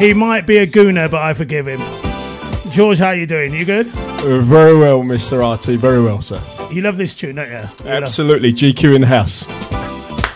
He might be a gooner, but I forgive him. George, how you doing? You good? Very well, Mr. RT. Very well, sir. You love this tune, don't you? Absolutely. GQ in the house.